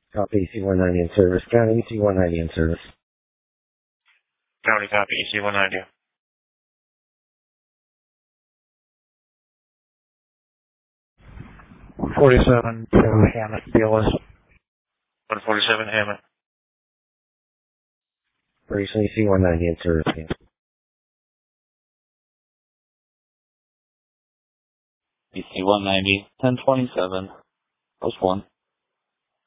Copy C-190 in service. County C-190 in service. County copy, C-190. 147 to Hammett, BLS. 147 Hammett. Recently C-190 in service. C-190, 1027, post 1.